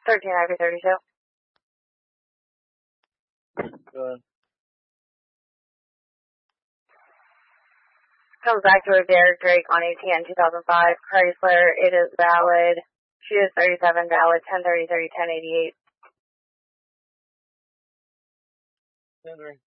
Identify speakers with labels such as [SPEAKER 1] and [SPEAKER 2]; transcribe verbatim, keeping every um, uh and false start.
[SPEAKER 1] thirteen I V thirty-two.
[SPEAKER 2] Good.
[SPEAKER 1] Comes back to a Derek Drake on A T N two thousand five Chrysler. It is valid. She is thirty-seven, valid ten thirty, thirty, ten eighty-eight.
[SPEAKER 2] Tendering.